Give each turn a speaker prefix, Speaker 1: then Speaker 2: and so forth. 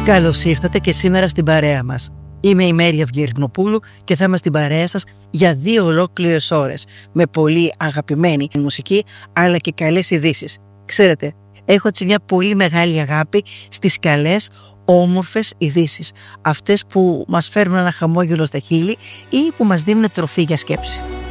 Speaker 1: Καλώς ήρθατε και σήμερα στην παρέα μας. Είμαι η Μέρη Αυγερινοπούλου και θα είμαι στην παρέα σας για 2 ολόκληρες ώρες με πολύ αγαπημένη μουσική αλλά και καλές ειδήσεις. Ξέρετε, έχω έτσι μια πολύ μεγάλη αγάπη στις καλές, όμορφες ειδήσεις. Αυτές που μας φέρνουν ένα χαμόγελο στα χείλη ή που μας δίνουν τροφή για σκέψη.